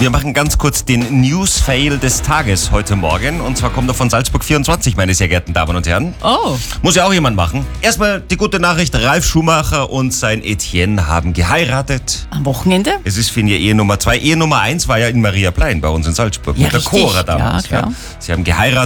Wir machen ganz kurz den News-Fail des Tages heute Morgen. Und zwar kommt er von Salzburg 24, meine sehr geehrten Damen und Herren. Oh. Muss ja auch jemand machen. Erstmal die gute Nachricht, Ralf Schumacher und sein Etienne haben geheiratet. Am Wochenende? Es ist für ihn Ehe Nummer 2. Ehe Nummer 1 war ja in Maria Plein bei uns in Salzburg Ja, mit der richtig. Cora damals. Ja, klar. Sie haben geheiratet.